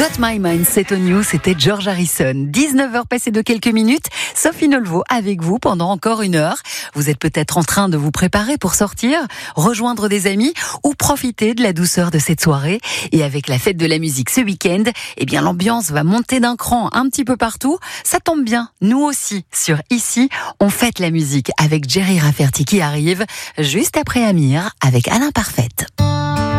Got My Mind, c'est au News, c'était George Harrison. 19h passées de quelques minutes, Sophie Nolvo avec vous pendant encore une heure. Vous êtes peut-être en train de vous préparer pour sortir, rejoindre des amis ou profiter de la douceur de cette soirée. Et avec la fête de la musique ce week-end, eh bien l'ambiance va monter d'un cran un petit peu partout. Ça tombe bien, nous aussi, sur Ici, on fête la musique avec Jerry Rafferty qui arrive juste après Amir avec Alain Parfaite.